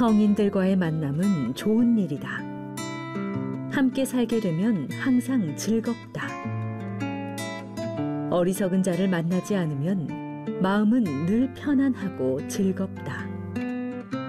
성인들과의 만남은 좋은 일이다. 함께 살게 되면 항상 즐겁다. 어리석은 자를 만나지 않으면 마음은 늘 편안하고 즐겁다.